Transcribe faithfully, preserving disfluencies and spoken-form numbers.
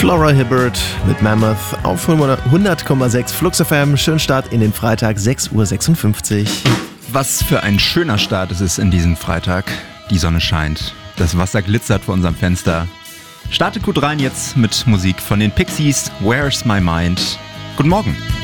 Flora Hibbert mit Mammoth auf hundert Komma sechs Flux F M. Schönen Start in den Freitag, sechs Uhr sechsundfünfzig. Was für ein schöner Start es ist in diesem Freitag. Die Sonne scheint, das Wasser glitzert vor unserem Fenster. Startet gut rein jetzt mit Musik von den Pixies, Where's My Mind? Guten Morgen.